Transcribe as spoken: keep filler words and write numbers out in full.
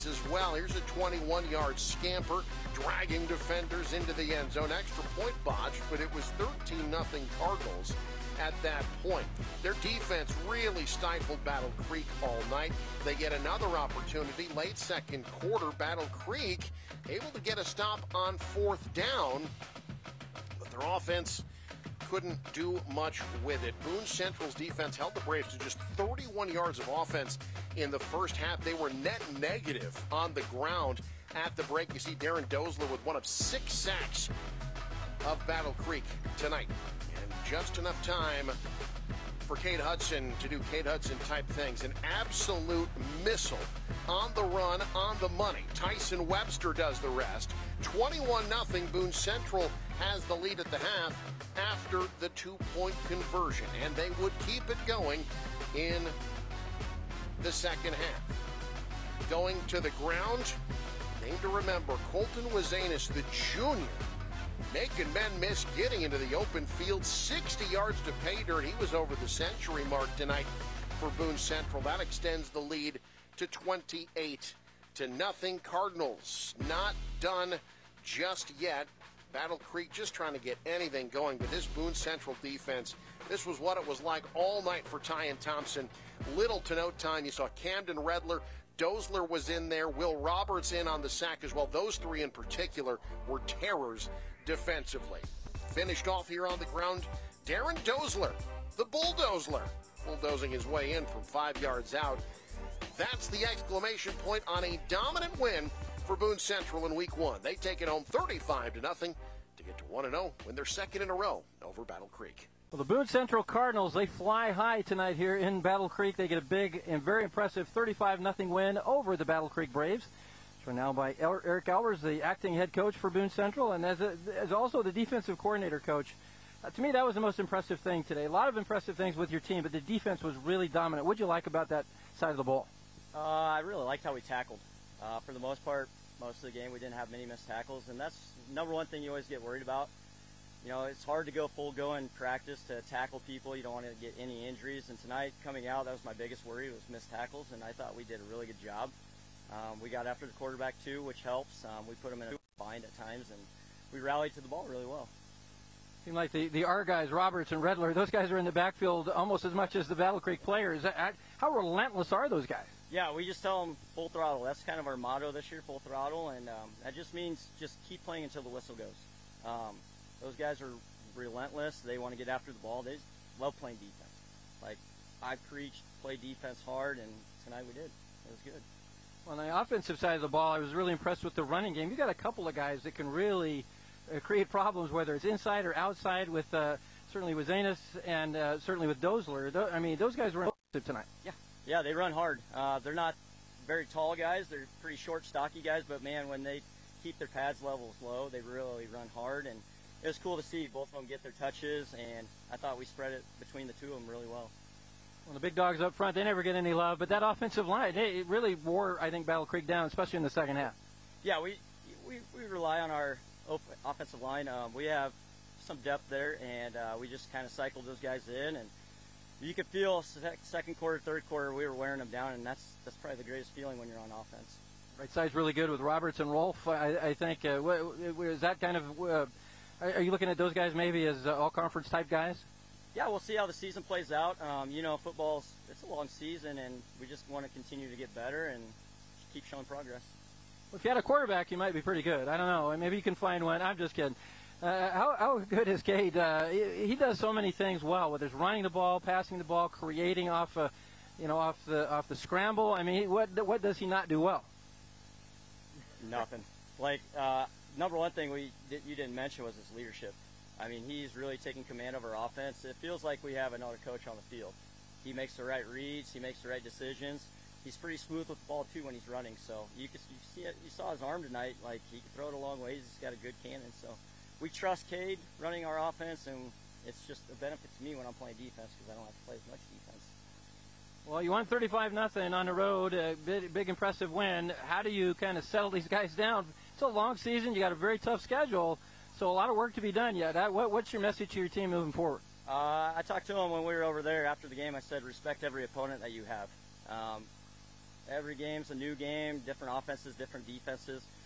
as well. Here's a twenty-one-yard scamper, dragging defenders into the end zone. Extra point botch, but it was thirteen nothing Cardinals at that point. Their defense really stifled Battle Creek all night. They get another opportunity late second quarter. Battle Creek able to get a stop on fourth down, but their offense couldn't do much with it. Boone Central's defense held the Braves to just thirty-one yards of offense in the first half. They were net negative on the ground at the break. You see Darren Dozler with one of six sacks of Battle Creek tonight. And just enough time for Cade Hudson to do Cade Hudson type things. An absolute missile on the run, on the money. Tyson Webster does the rest. twenty-one nothing. Boone Central has the lead at the half after the two-point conversion, and they would keep it going in the second half. Going to the ground, name to remember, Colton Wazanis, the junior, making men miss, getting into the open field, sixty yards to pay dirt. He was over the century mark tonight for Boone Central. That extends the lead to twenty-eight to nothing. Cardinals not done just yet. Battle Creek just trying to get anything going, but this Boone Central defense, this was what it was like all night for Tyan Thompson. Little to no time. You saw Camden Redler, Dozler was in there, Will Roberts in on the sack as well. Those three in particular were terrors defensively. Finished off here on the ground, Darren Dozler, the Bulldozler, bulldozing his way in from five yards out. That's the exclamation point on a dominant win for Boone Central in week one. They take it home thirty-five to nothing to get to one and oh, win their second in a row over Battle Creek. Well, the Boone Central Cardinals, they fly high tonight here in Battle Creek. They get a big and very impressive thirty-five nothing win over the Battle Creek Braves. So now by Eric Albers, the acting head coach for Boone Central, and as, a, as also the defensive coordinator coach. Uh, to me, that was the most impressive thing today. A lot of impressive things with your team, but the defense was really dominant. What did you like about that side of the ball? Uh, I really liked how we tackled. Uh, for the most part, most of the game, we didn't have many missed tackles, and that's number one thing you always get worried about. You know, it's hard to go full go in practice to tackle people. You don't want to get any injuries, and tonight, coming out, that was my biggest worry, was missed tackles, and I thought we did a really good job. Um, we got after the quarterback, too, which helps. Um, we put him in a bind at times, and we rallied to the ball really well. Seemed like the, the R guys, Roberts and Redler, those guys are in the backfield almost as much as the Battle Creek players. How relentless are those guys? Yeah, we just tell them full throttle. That's kind of our motto this year, full throttle, and um, that just means just keep playing until the whistle goes. Um, those guys are relentless. They want to get after the ball. They love playing defense. Like, I preached, play defense hard, and tonight we did. It was good. On the offensive side of the ball, I was really impressed with the running game. You got a couple of guys that can really uh, create problems, whether it's inside or outside, with uh, certainly with Zanis and uh, certainly with Dozler. Th- I mean, those guys were impressive tonight. Yeah. Yeah, they run hard. Uh, they're not very tall guys. They're pretty short, stocky guys. But, man, when they keep their pads levels low, they really run hard. And it was cool to see both of them get their touches. And I thought we spread it between the two of them really well. Well, the big dogs up front, they never get any love. But that offensive line, it, it really wore, I think, Battle Creek down, especially in the second half. Yeah, we we, we rely on our op- offensive line. Um, we have some depth there, and uh, we just kind of cycled those guys in. And you could feel second quarter, third quarter, we were wearing them down, and that's that's probably the greatest feeling when you're on offense. Right side's really good with Roberts and Rolfe. I, I think uh, is that kind of uh, are you looking at those guys maybe as uh, all-conference type guys? Yeah, we'll see how the season plays out. Um, you know, football's it's a long season, and we just want to continue to get better and keep showing progress. Well, if you had a quarterback, you might be pretty good. I don't know. Maybe you can find one. I'm just kidding. Uh, how, how good is Cade? Uh, he, he does so many things well, whether it's running the ball, passing the ball, creating off, uh, you know, off the off the scramble. I mean, what what does he not do well? Nothing. Like uh, number one thing we did, you didn't mention was his leadership. I mean, he's really taking command of our offense. It feels like we have another coach on the field. He makes the right reads. He makes the right decisions. He's pretty smooth with the ball too when he's running. So you can you see it, you saw his arm tonight. Like he can throw it a long ways. He's got a good cannon. So. We trust Cade running our offense, and it's just a benefit to me when I'm playing defense because I don't have to play as much defense. Well, you won thirty-five nothing on the road, a big, big impressive win. How do you kind of settle these guys down? It's a long season. You got a very tough schedule, so a lot of work to be done yet. What, what's your message to your team moving forward? Uh, I talked to him when we were over there after the game. I said, respect every opponent that you have. Um, Every game's a new game, different offenses, different defenses.